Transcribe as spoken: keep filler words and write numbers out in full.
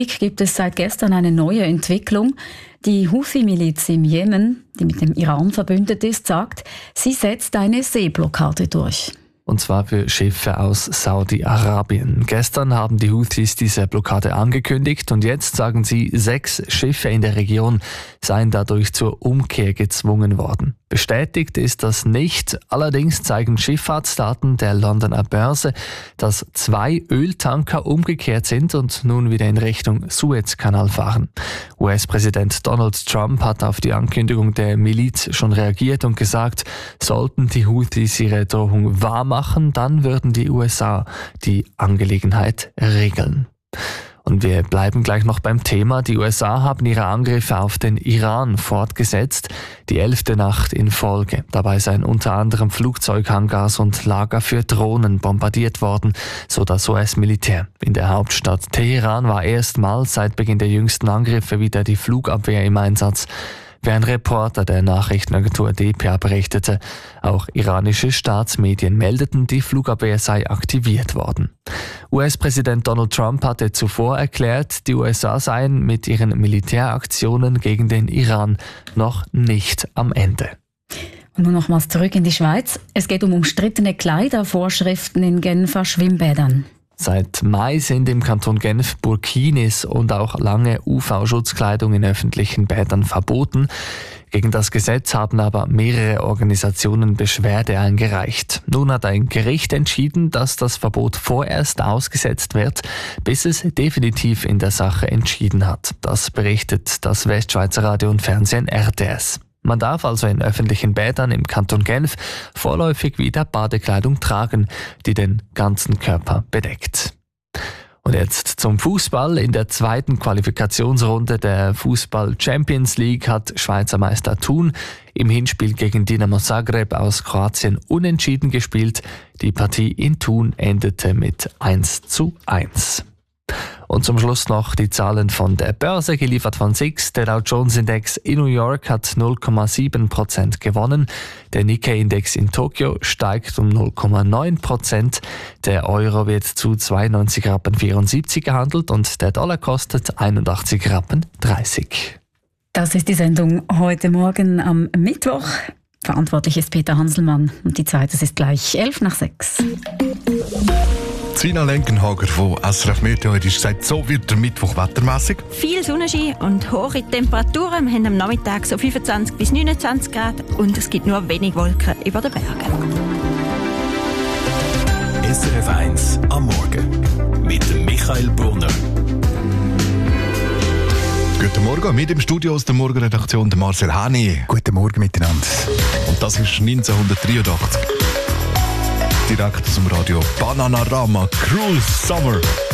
Gibt es seit gestern eine neue Entwicklung. Die Houthi-Miliz im Jemen, die mit dem Iran verbündet ist, sagt, sie setzt eine Seeblockade durch. Und zwar für Schiffe aus Saudi-Arabien. Gestern haben die Houthis diese Blockade angekündigt und jetzt sagen sie, sechs Schiffe in der Region seien dadurch zur Umkehr gezwungen worden. Bestätigt ist das nicht. Allerdings zeigen Schifffahrtsdaten der Londoner Börse, dass zwei Öltanker umgekehrt sind und nun wieder in Richtung Suezkanal fahren. U S-Präsident Donald Trump hat auf die Ankündigung der Miliz schon reagiert und gesagt, sollten die Houthis ihre Drohung wahrmachen, dann würden die U S A die Angelegenheit regeln. Und wir bleiben gleich noch beim Thema. Die U S A haben ihre Angriffe auf den Iran fortgesetzt, die elfte Nacht in Folge. Dabei seien unter anderem Flugzeughangars und Lager für Drohnen bombardiert worden, so das U S-Militär. In der Hauptstadt Teheran war erstmals seit Beginn der jüngsten Angriffe wieder die Flugabwehr im Einsatz. Wie ein Reporter der Nachrichtenagentur D P A berichtete, auch iranische Staatsmedien meldeten, die Flugabwehr sei aktiviert worden. U S-Präsident Donald Trump hatte zuvor erklärt, die U S A seien mit ihren Militäraktionen gegen den Iran noch nicht am Ende. Und nun nochmals zurück in die Schweiz. Es geht um umstrittene Kleidervorschriften in Genfer Schwimmbädern. Seit Mai sind im Kanton Genf Burkinis und auch lange U V-Schutzkleidung in öffentlichen Bädern verboten. Gegen das Gesetz haben aber mehrere Organisationen Beschwerde eingereicht. Nun hat ein Gericht entschieden, dass das Verbot vorerst ausgesetzt wird, bis es definitiv in der Sache entschieden hat. Das berichtet das Westschweizer Radio und Fernsehen R T S. Man darf also in öffentlichen Bädern im Kanton Genf vorläufig wieder Badekleidung tragen, die den ganzen Körper bedeckt. Und jetzt zum Fußball. In der zweiten Qualifikationsrunde der Fußball Champions League hat Schweizer Meister Thun im Hinspiel gegen Dinamo Zagreb aus Kroatien unentschieden gespielt. Die Partie in Thun endete mit eins zu eins. Und zum Schluss noch die Zahlen von der Börse, geliefert von S I X. Der Dow Jones Index in New York hat null Komma sieben Prozent gewonnen. Der Nikkei-Index in Tokio steigt um null Komma neun Prozent. Der Euro wird zu zweiundneunzig Rappen vierundsiebzig gehandelt und der Dollar kostet einundachtzig Rappen dreißig. Das ist die Sendung heute Morgen am Mittwoch. Verantwortlich ist Peter Hanselmann und die Zeit, es ist gleich elf nach sechs. Sina Lenkenhager von S R F Meteo hat gesagt, so wird der Mittwoch wettermässig. Viel Sonnenschein und hohe Temperaturen. Wir haben am Nachmittag so fünfundzwanzig bis neunundzwanzig Grad und es gibt nur wenig Wolken über den Bergen. S R F eins am Morgen mit Michael Brunner. Guten Morgen, mit im Studio aus der Morgenredaktion der Marcel Hani. Guten Morgen miteinander. Und das ist neunzehnhundertdreiundachtzig. Direkt aus dem Radio Bananarama Cruel Summer.